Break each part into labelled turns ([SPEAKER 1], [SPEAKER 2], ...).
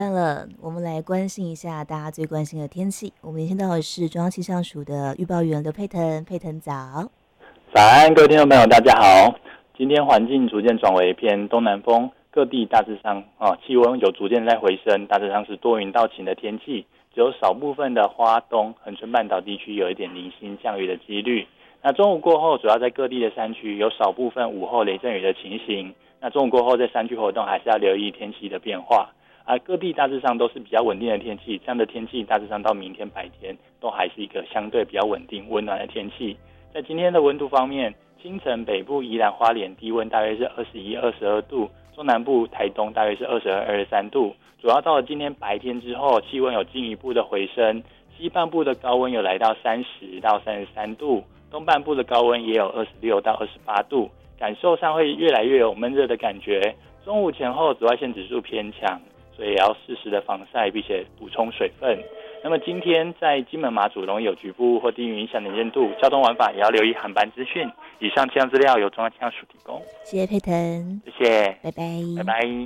[SPEAKER 1] 了，我们来关心一下大家最关心的天气。我们连线到的是中央气象署的预报员刘佩腾，佩腾早。
[SPEAKER 2] 早安，各位听众朋友，大家好。今天环境逐渐转为偏东南风，各地大致上气温有逐渐在回升，大致上是多云到晴的天气，只有少部分的花东、恒春半岛地区有一点零星降雨的几率。那中午过后，主要在各地的山区有少部分午后雷阵雨的情形。那中午过后，在山区活动还是要留意天气的变化。各地大致上都是比较稳定的天气，这样的天气大致上到明天白天都还是一个相对比较稳定、温暖的天气。在今天的温度方面，清晨北部宜兰花莲低温大约是21、22度，中南部台东大约是22、23度。主要到了今天白天之后，气温有进一步的回升，西半部的高温有来到30到33度，东半部的高温也有26到28度，感受上会越来越有闷热的感觉。中午前后紫外线指数偏强，所以也要适时的防晒，并且补充水分。那么今天在金门马祖容易有局部或低云影响能见度，交通玩法也要留意航班资讯。以上气象资料由中央气象署提供。
[SPEAKER 1] 谢谢佩腾，
[SPEAKER 2] 谢谢，
[SPEAKER 1] 拜拜，
[SPEAKER 2] 拜拜。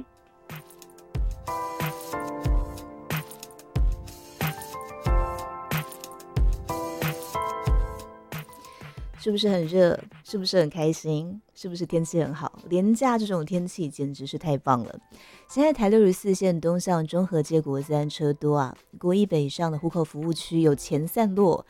[SPEAKER 1] 是不是很热？是不是很开心？是不是天气很好？连假这种天气简直是太棒了。现在台64线东向中和街国三车多啊，国一北上的湖口服务区有前散落，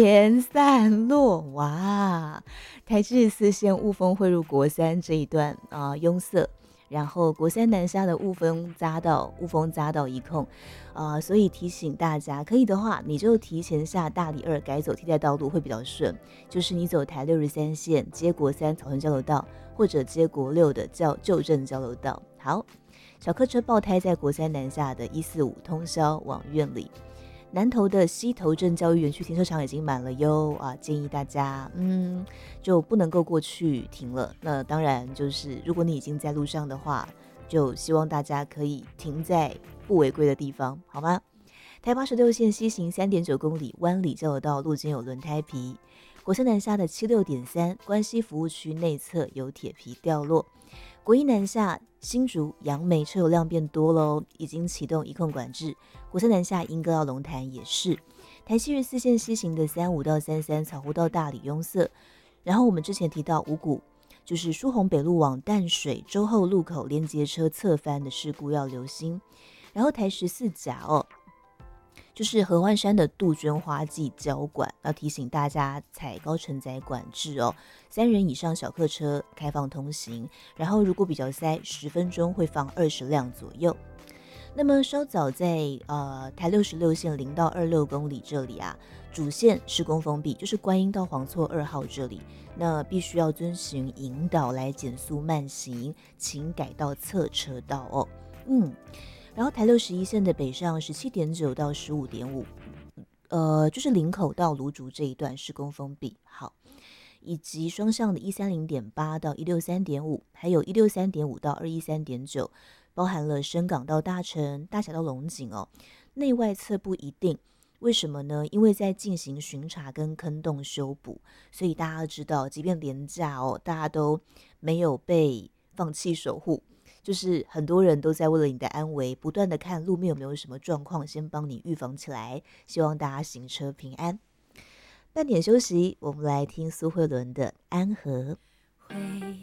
[SPEAKER 1] 哇！台74线雾峰汇入国三这一段拥塞。然后国三南下的雾峰匝道一控，所以提醒大家，可以的话，你就提前下大里2改走替代道路会比较顺。就是你走台63线接国三草屯交流道，或者接国6的旧镇交流道。好，小客车爆胎在国三南下的145通宵往院里。南投的西头镇教育园区停车场已经满了哟建议大家就不能够过去停了。那当然就是如果你已经在路上的话，就希望大家可以停在不违规的地方，好吗？台86线西行3.9公里湾里交流道路肩有轮胎皮，国三南下的76.3关西服务区内侧有铁皮掉落。国一南下新竹杨梅车流量变多喽，已经启动一控管制。国三南下莺歌到龙潭也是。台74线西行的35到33草湖到大里拥塞。然后我们之前提到五股，就是疏洪北路往淡水洲后路口连接车侧翻的事故要留心。然后台14甲就是合欢山的杜鹃花季交管，要提醒大家采高承载管制3人以上小客车开放通行，然后如果比较塞，10分钟会放20辆左右。那么稍早在台66线0到26公里这里主线施工封闭，就是观音到黄厝2号这里，那必须要遵循引导来减速慢行，请改道侧车道然后台61线的北上17.9到15.5，就是林口到芦竹这一段施工封闭。好，以及双向的130.8到163.5，还有163.5到213.9，包含了深港到大城、大峡到龙井内外侧不一定。为什么呢？因为在进行巡查跟坑洞修补，所以大家知道，即便连假大家都没有被放弃守护。就是很多人都在为了你的安危，不断的看路面有没有什么状况，先帮你预防起来。希望大家行车平安。半点休息，我们来听苏慧伦的《安和》。